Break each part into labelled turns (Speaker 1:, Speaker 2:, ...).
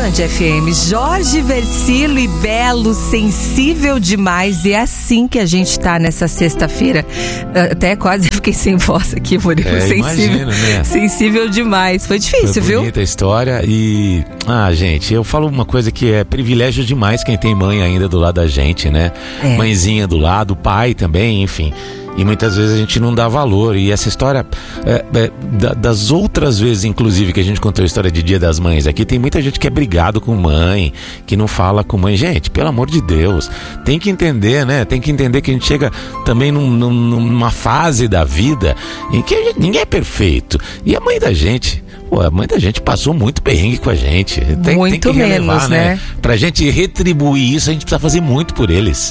Speaker 1: Band FM, Jorge Versilo e Belo, sensível demais. E é assim que a gente tá nessa sexta-feira. Até quase fiquei sem voz aqui, Murilo. Sensível,
Speaker 2: imagino, né?
Speaker 1: Sensível demais. Foi difícil, viu?
Speaker 2: Bonita a história e... gente, eu falo uma coisa que é privilégio demais quem tem mãe ainda do lado da gente, né? Mãezinha do lado, pai também, enfim... E muitas vezes a gente não dá valor. E essa história, das outras vezes, inclusive, que a gente contou a história de Dia das Mães aqui, tem muita gente que é brigado com mãe, que não fala com mãe. Gente, pelo amor de Deus, tem que entender, né? Tem que entender que a gente chega também numa fase da vida em que ninguém é perfeito. E a mãe da gente... a mãe da gente passou muito perrengue com a gente. Tem que relevar,
Speaker 1: menos, né?
Speaker 2: Pra gente retribuir isso, a gente precisa fazer muito por eles.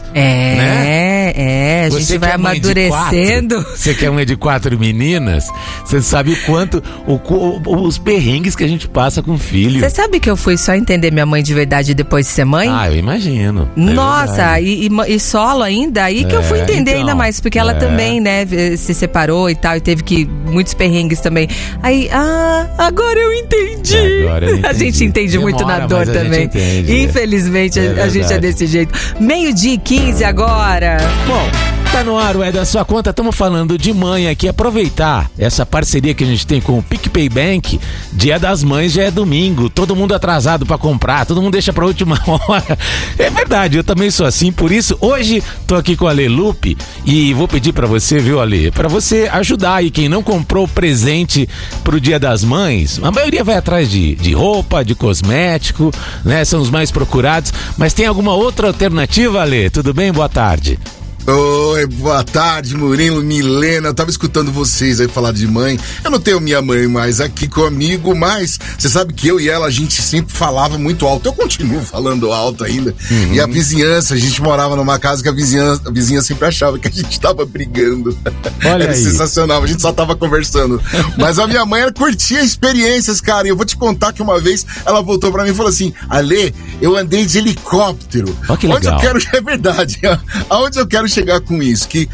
Speaker 1: A gente vai amadurecendo.
Speaker 2: Você que é mãe de 4 meninas, você sabe o quanto, os perrengues que a gente passa com o filho.
Speaker 1: Você sabe que eu fui só entender minha mãe de verdade depois de ser mãe?
Speaker 2: Eu imagino.
Speaker 1: Nossa, e solo ainda, aí que eu fui entender ainda mais, porque ela também, né, se separou e tal, e teve muitos perrengues também. Aí, agora eu entendi. A gente entende muito na dor também. Infelizmente, a gente é desse jeito. 12:15 agora.
Speaker 2: Bom, tá no ar, é da sua conta. Estamos falando de mãe aqui. Aproveitar essa parceria que a gente tem com o PicPay Bank. Dia das Mães já é domingo. Todo mundo atrasado pra comprar. Todo mundo deixa pra última hora. É verdade, eu também sou assim. Por isso, hoje tô aqui com a Ale Lupe e vou pedir pra você, viu, Ale? Pra você ajudar aí quem não comprou presente pro Dia das Mães. A maioria vai atrás de roupa, de cosmético, né? São os mais procurados. Mas tem alguma outra alternativa, Ale? Tudo bem? Boa tarde.
Speaker 3: Oi, boa tarde, Murilo, Milena. Eu tava escutando vocês aí falar de mãe. Eu não tenho minha mãe mais aqui comigo, mas você sabe que eu e ela, a gente sempre falava muito alto. Eu continuo falando alto ainda. E a vizinhança, a gente morava numa casa que a vizinha sempre achava que a gente tava brigando.
Speaker 2: Olha
Speaker 3: Era
Speaker 2: aí.
Speaker 3: sensacional, a gente só tava conversando. Mas a minha mãe, ela curtia experiências, cara. E eu vou te contar que uma vez ela voltou pra mim e falou assim: Ale, eu andei de helicóptero.
Speaker 2: Que legal.
Speaker 3: Onde eu quero, é verdade, aonde eu quero chegar com isso, que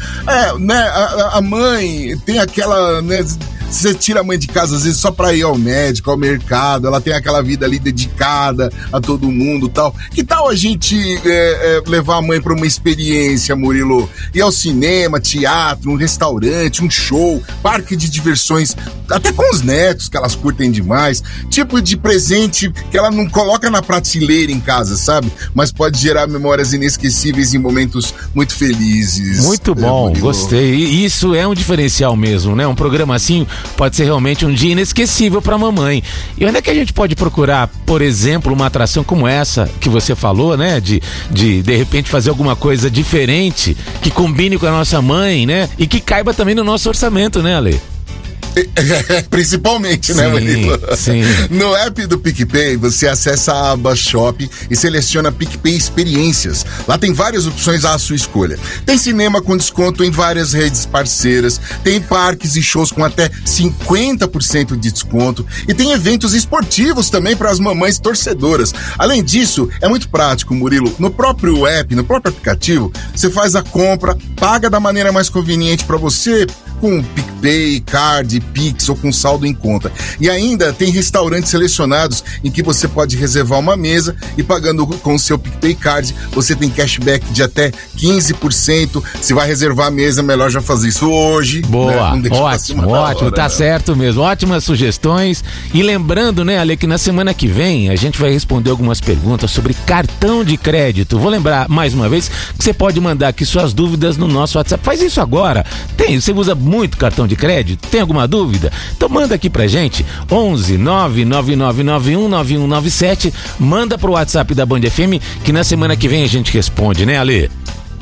Speaker 3: a mãe tem aquela, né, você tira a mãe de casa às vezes só pra ir ao médico, ao mercado, ela tem aquela vida ali dedicada a todo mundo e tal. Que tal a gente levar a mãe pra uma experiência, Murilo? Ir ao cinema, teatro, um restaurante, um show, parque de diversões, até com os netos, que elas curtem demais, tipo de presente que ela não coloca na prateleira em casa, sabe? Mas pode gerar memórias inesquecíveis em momentos muito felizes.
Speaker 2: Muito bom,
Speaker 3: Murilo.
Speaker 2: Gostei. E isso é um diferencial mesmo, né? Um programa assim pode ser realmente um dia inesquecível pra mamãe. E onde é que a gente pode procurar, por exemplo, uma atração como essa que você falou, né? De repente fazer alguma coisa diferente que combine com a nossa mãe, né? E que caiba também no nosso orçamento, né, Ale?
Speaker 3: Principalmente, né, Murilo?
Speaker 2: Sim.
Speaker 3: No app do PicPay, você acessa a aba Shop e seleciona PicPay Experiências. Lá tem várias opções à sua escolha. Tem cinema com desconto em várias redes parceiras, tem parques e shows com até 50% de desconto e tem eventos esportivos também para as mamães torcedoras. Além disso, é muito prático, Murilo. No próprio app, no próprio aplicativo, você faz a compra, paga da maneira mais conveniente para você, com PicPay, Card, Pix ou com saldo em conta. E ainda tem restaurantes selecionados em que você pode reservar uma mesa e pagando com o seu PicPay Card, você tem cashback de até 15%. Se vai reservar a mesa, melhor já fazer isso hoje.
Speaker 2: Boa,
Speaker 3: né?
Speaker 2: ótimo, tá certo mesmo. Ótimas sugestões. E lembrando, né, Ale, que na semana que vem a gente vai responder algumas perguntas sobre cartão de crédito. Vou lembrar mais uma vez que você pode mandar aqui suas dúvidas no nosso WhatsApp. Faz isso agora. Você usa muito cartão de crédito? Tem alguma dúvida? Então manda aqui pra gente, 11 99991 9197, manda pro WhatsApp da Band FM que na semana que vem a gente responde, né, Ale?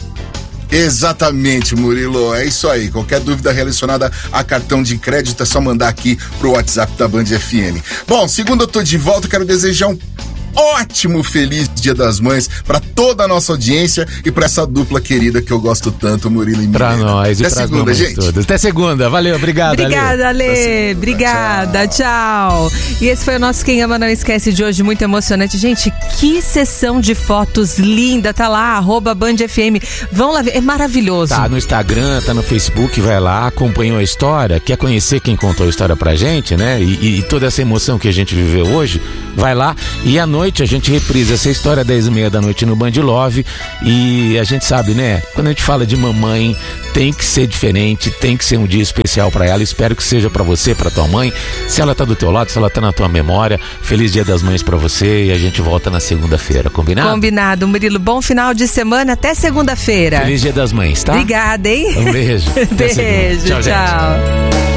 Speaker 3: Exatamente, Murilo, é isso aí. Qualquer dúvida relacionada a cartão de crédito é só mandar aqui pro WhatsApp da Band FM. Bom, segunda eu tô de volta, quero desejar um ótimo, feliz Dia das Mães pra toda a nossa audiência e pra essa dupla querida que eu gosto tanto, Murilo e Milena.
Speaker 2: Pra nós e
Speaker 3: até segunda, gente.
Speaker 2: Todas. Até segunda, valeu, obrigado,
Speaker 1: Obrigada, Ale. Obrigada, tchau. E esse foi o nosso Quem Ama Não Esquece de hoje, muito emocionante. Gente, que sessão de fotos linda, tá lá, @BandFM. Vão lá ver, é maravilhoso.
Speaker 2: Tá no Instagram, tá no Facebook, vai lá, acompanhou a história, quer conhecer quem contou a história pra gente, né? E toda essa emoção que a gente viveu hoje, vai lá e à noite noite a gente reprisa essa história 10h30 da noite no Band Love. E a gente sabe, né? Quando a gente fala de mamãe, tem que ser diferente, tem que ser um dia especial pra ela. Espero que seja pra você, pra tua mãe. Se ela tá do teu lado, se ela tá na tua memória, feliz Dia das Mães pra você. E a gente volta na segunda-feira, combinado?
Speaker 1: Combinado, Murilo. Bom final de semana, até segunda-feira.
Speaker 2: Feliz Dia das Mães, tá?
Speaker 1: Obrigada, hein?
Speaker 2: Um beijo.
Speaker 1: Beijo, tchau.